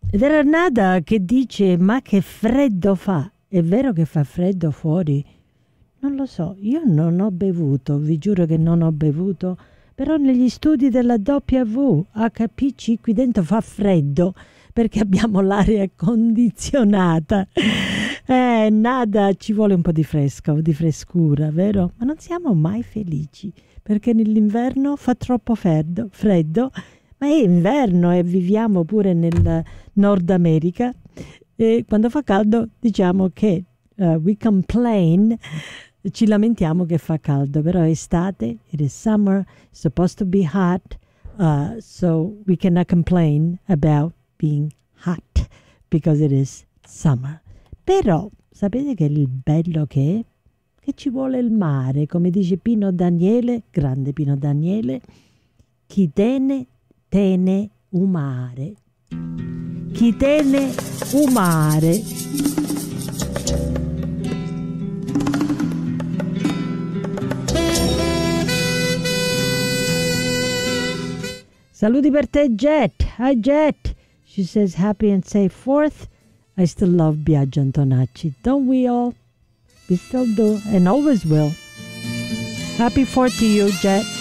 Ed era Nada che dice: ma che freddo fa! È vero che fa freddo fuori? Non lo so, io non ho bevuto, vi giuro che non ho bevuto, però negli studi della WHPC qui dentro fa freddo perché abbiamo l'aria condizionata. Nada, ci vuole un po' di fresco, di frescura, vero? Ma non siamo mai felici perché nell'inverno fa troppo freddo, ma è inverno e viviamo pure nel Nord America e quando fa caldo diciamo che we complain, ci lamentiamo che fa caldo, però è estate, it is summer, it's supposed to be hot, so we cannot complain about being hot because it is summer. Però sapete che il bello che è? Che ci vuole il mare, come dice Pino Daniele, grande Pino Daniele, chi tene umare. Chi tene umare. Saluti per te, Jet. Hi, Jet. She says, happy and safe 4th. I still love Biagio Antonacci. Don't we all? We still do and always will. Happy 4th to you, Jet.